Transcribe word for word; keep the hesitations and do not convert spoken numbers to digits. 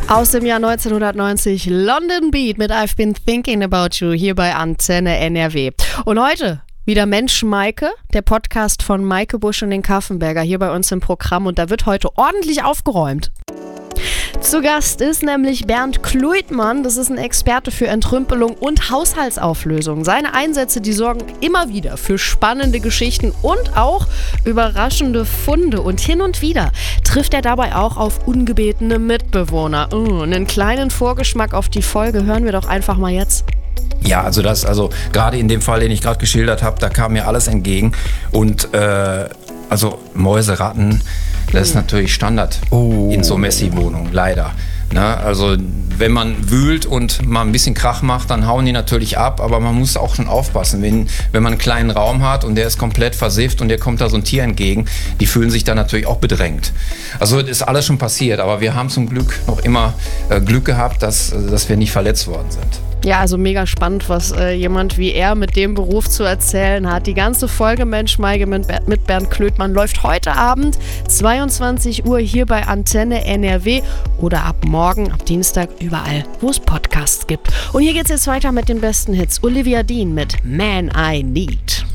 Aus dem Jahr neunzehnhundertneunzig, London Beat mit I've Been Thinking About You hier bei Antenne N R W. Und heute wieder Mensch Maike, der Podcast von Maike Busch und den Kaffenberger hier bei uns im Programm. Und da wird heute ordentlich aufgeräumt. Zu Gast ist nämlich Bernd Kluitmann, das ist ein Experte für Entrümpelung und Haushaltsauflösung. Seine Einsätze, die sorgen immer wieder für spannende Geschichten und auch überraschende Funde. Und hin und wieder trifft er dabei auch auf ungebetene Mitbewohner. Uh, einen kleinen Vorgeschmack auf die Folge hören wir doch einfach mal jetzt. Ja, also das, also gerade in dem Fall, den ich gerade geschildert habe, da kam mir alles entgegen. Und äh, also Mäuse, Ratten, das ist natürlich Standard oh. in so Messi-Wohnungen, leider. Na, also wenn man wühlt und mal ein bisschen Krach macht, dann hauen die natürlich ab, aber man muss auch schon aufpassen. Wenn, wenn man einen kleinen Raum hat und der ist komplett versifft und der kommt da so ein Tier entgegen, die fühlen sich dann natürlich auch bedrängt. Also das ist alles schon passiert, aber wir haben zum Glück noch immer äh, Glück gehabt, dass, dass wir nicht verletzt worden sind. Ja, also mega spannend, was äh, jemand wie er mit dem Beruf zu erzählen hat. Die ganze Folge Mensch Maike mit, mit Bernd Kluitmann läuft heute Abend zweiundzwanzig Uhr hier bei Antenne N R W oder ab morgen, ab Dienstag, überall, wo es Podcasts gibt. Und hier geht's jetzt weiter mit den besten Hits. Olivia Dean mit Man I Need.